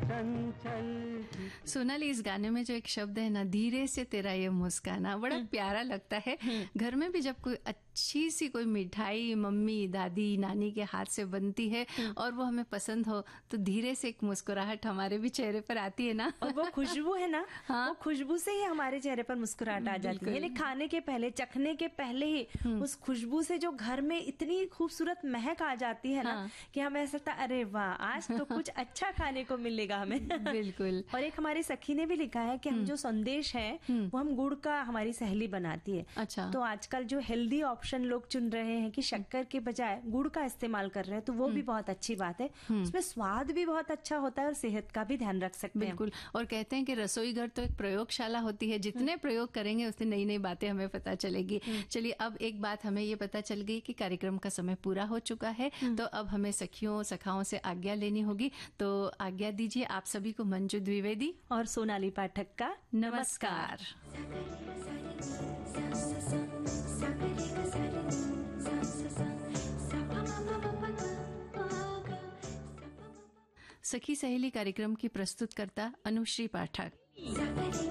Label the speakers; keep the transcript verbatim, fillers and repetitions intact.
Speaker 1: चंचल।
Speaker 2: सोनाली, इस गाने में जो एक शब्द है ना, धीरे से तेरा ये मुस्काना, बड़ा प्यारा लगता है। घर में भी जब कोई अच्छी सी कोई मिठाई मम्मी दादी नानी के हाथ से बनती है और वो हमें पसंद हो तो धीरे से एक मुस्कुराहट हमारे भी चेहरे पर आती है ना।
Speaker 3: और वो खुशबू है ना,
Speaker 2: हाँ?
Speaker 3: वो खुशबू से ही हमारे चेहरे पर मुस्कुराहट आ जाती है। यानी खाने के पहले, चखने के पहले ही उस खुशबू से जो घर में इतनी खूबसूरत महक आ जाती है ना,
Speaker 2: हाँ।
Speaker 3: कि हमें ऐसा लगता है अरे वाह, आज तो कुछ अच्छा खाने को मिलेगा हमें।
Speaker 2: बिल्कुल।
Speaker 3: और एक हमारी सखी ने भी लिखा है कि हम जो संदेश है वो हम गुड़ का हमारी सहेली बनाती है।
Speaker 2: अच्छा।
Speaker 3: तो आजकल जो हेल्दी ऑप्शन लोग चुन रहे हैं कि शक्कर के बजाय गुड़ का इस्तेमाल कर रहे हैं, तो वो भी बहुत अच्छी बात है। उसमें स्वाद भी बहुत अच्छा होता है और सेहत का भी ध्यान रख सकते हैं।
Speaker 2: बिल्कुल। और कहते हैं कि रसोई घर तो एक प्रयोगशाला होती है, जितने प्रयोग करेंगे उतनी नई नई बातें हमें पता चलेगी। चलिए, अब एक बात हमें ये पता चल गई कि कार्यक्रम का समय पूरा हो चुका है, तो अब हमें सखियों सखाओं से आज्ञा लेनी होगी। तो आज्ञा दीजिए आप सभी को। मंजू द्विवेदी
Speaker 3: और सोनाली पाठक का
Speaker 2: नमस्कार। सखी सहेली कार्यक्रम की प्रस्तुतकर्ता अनुश्री पाठक।